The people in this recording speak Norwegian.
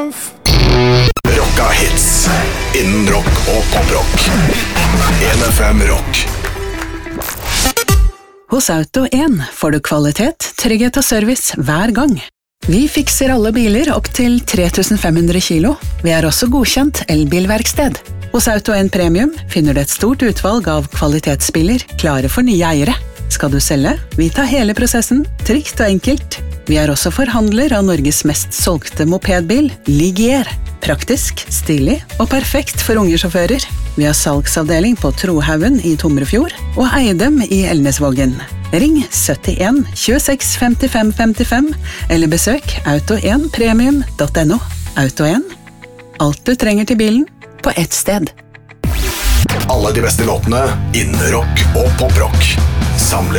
Triumf. Rocka hits innen rock og poprock. NFM Rock. Hos Auto 1 får du kvalitet, trygghet og service hver gang. Vi fikser alle biler opp til 3500 kilo. Vi er også godkjent elbilverksted. Hos Auto 1 Premium finner du et stort utvalg av kvalitetsbiler klare for nye eiere. Skal du selge? Vi tar hele prosessen, trygt og enkelt. Vi er også forhandler av Norges mest solgte mopedbil, Ligier. Praktisk, stilig og perfekt for unge sjåfører. Vi har salgsavdeling på Trohaugen i Tomrefjord og Eidem i Elnesvågen. Ring 71 26 55 55 eller besøk auto1premium.no. Auto 1. Alt du trenger til bilen på ett sted. Alle de beste låtene innen rock og poprock. Samlet